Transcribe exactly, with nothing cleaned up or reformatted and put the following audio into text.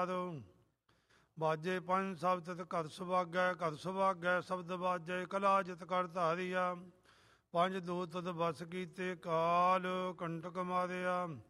ਬਾਜੇ ਪੰਜ ਸ਼ਬਦ ਘਰ ਸੁਭਾਗੈ, ਘਰ ਸੁਭਾਗੈ ਸ਼ਬਦ ਬਾਜੈ, ਕਲਾ ਜਿਤ ਕਰ ਧਾਰਿਆ। ਪੰਜ ਦੂਤ ਤਦ ਬਸ ਕੀਤੇ, ਕਾਲ ਕੰਟਕ ਮਾਰਿਆ।